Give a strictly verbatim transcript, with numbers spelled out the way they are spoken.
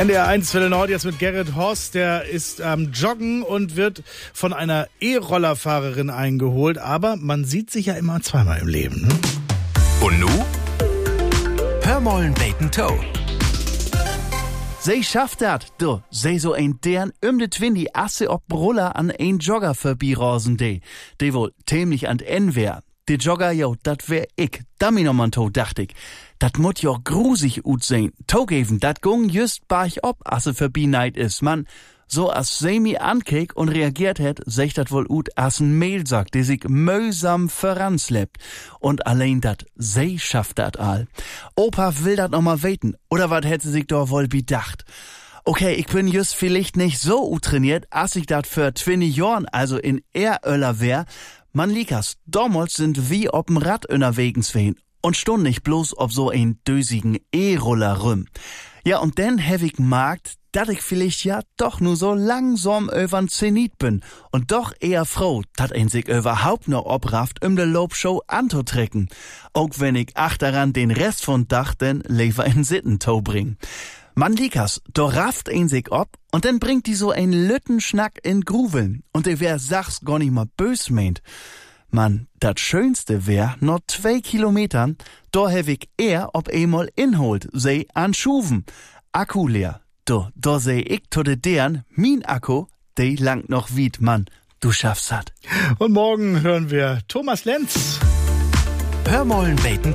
N D R eins Welle Nord jetzt mit Gerrit Horst, der ist am ähm, Joggen und wird von einer E-Rollerfahrerin eingeholt. Aber man sieht sich ja immer zweimal im Leben. Ne? Und nu? Hör mollen beten Toe. Sie schafft dat, du. Sie so ein deren um de Twin die Asse ob Roller an ein Jogger vorbeirosen de. De wohl ziemlich an en wär. De Jogger, jo, dat wär ich. Dummy noch man to, dacht ich. Dat mut jo grusig ut sein. To geben, dat gung just barch ob, asse vorbei is, man. So as sie mi ankek und reagiert het, secht dat wohl ut as n Mehlsack, der sich mühsam voranslebt. Und allein dat, sie schafft dat all. Opa will dat noch mal weten, oder wat hätte sich doch wohl bedacht? Okay, ich bin just vielleicht nicht so ut trainiert, as ich dat für zwanzig Jorn, also in Eröller wär. Man likas, damals sind wie ob'n Rad unterwegs wehen und stund nicht bloß ob so ein dösigen E-Roller rüm. Ja, und dann hab ich gemerkt, dass ich vielleicht ja doch nur so langsam übern Zenit bin und doch eher froh, dass ein sich überhaupt noch obrafft, um de Lobshow anzutrecken. Auch wenn ich achteran den Rest von Dach denn lieber in Sittentau bring. Man likas, do rafft ein sich ob und dann bringt die so ein Lüttenschnack in Gruveln und der wär sachs gar nicht mal bös meint. Man, dat Schönste wär, noch zwei Kilometern, da hab ich eher ob einmal inholt, sei an Schuven. Akku leer. Do, da seh ich to de deren, min Akku, de langt noch wied, Mann. Du schaffst hat. Und morgen hören wir Thomas Lenz. Hör mollen beten